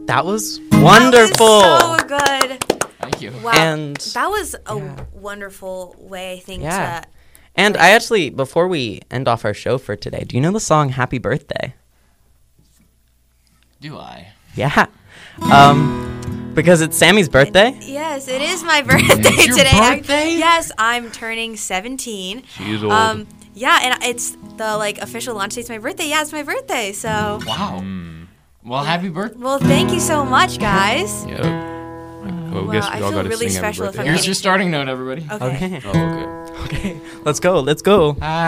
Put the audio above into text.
That was wonderful. That was so good. Thank you. Wow. And that was a wonderful way, I think, Yeah. to... And I actually, before we end off our show for today, do you know the song Happy Birthday? Do I? Yeah. Because it's Sammy's birthday. Yes, it is my birthday It's your today. birthday? Yes, I'm turning 17. She's old. Yeah, and it's the official launch date's my birthday. Yeah, it's my birthday. So, Wow. Well, happy birthday. well, thank you so much, guys. Yep. Well, Wow, guess I we all feel got to really sing happy special if birthday. I'm Here's your starting note, everybody. Okay. Okay. Oh, okay. Okay. Let's go. Let's go.